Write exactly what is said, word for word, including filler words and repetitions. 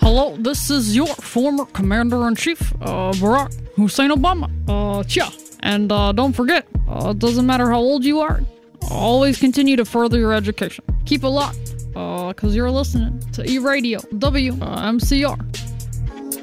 hello, this is your former Commander-in-Chief, uh, Barack Hussein Obama. Uh, yeah. And uh, don't forget, uh, it doesn't matter how old you are, always continue to further your education. Keep it locked, uh, because you're listening to E-Radio, W M C R.